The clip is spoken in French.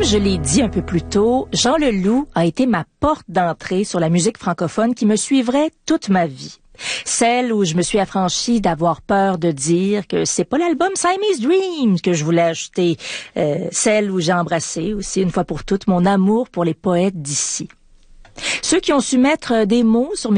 Comme je l'ai dit un peu plus tôt, Jean Leloup a été ma porte d'entrée sur la musique francophone qui me suivrait toute ma vie. Celle où je me suis affranchie d'avoir peur de dire que c'est pas l'album Siamese Dreams que je voulais acheter. Celle où j'ai embrassé aussi une fois pour toutes mon amour pour les poètes d'ici. Ceux qui ont su mettre des mots sur mes